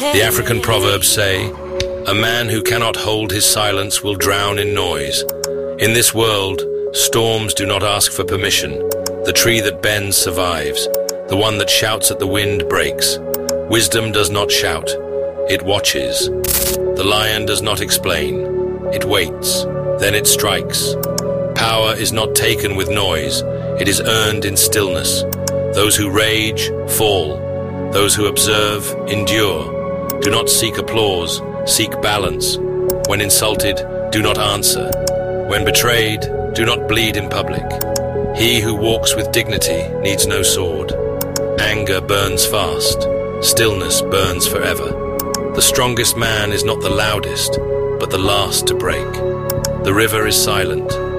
The African proverbs say, "A man who cannot hold his silence will drown in noise." In this world, storms do not ask for permission. The tree that bends survives. The one that shouts at the wind breaks. Wisdom does not shout. It watches. The lion does not explain. It waits. Then it strikes. Power is not taken with noise. It is earned in stillness. Those who rage, fall. Those who observe, endure. Do not seek applause. Seek balance. When insulted, do not answer. When betrayed, do not bleed in public. He who walks with dignity needs no sword. Anger burns fast. Stillness burns forever. The strongest man is not the loudest, but the last to break. The river is silent.